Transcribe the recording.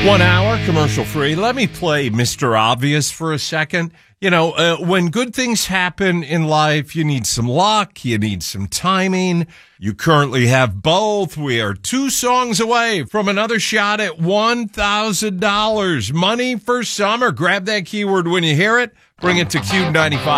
1 hour, commercial free. Let me play Mr. Obvious for a second. You know, when good things happen in life, you need some luck, you need some timing. You currently have both. We are 2 songs away from another shot at $1,000. Money for summer. Grab that keyword when you hear it. Bring it to Q95.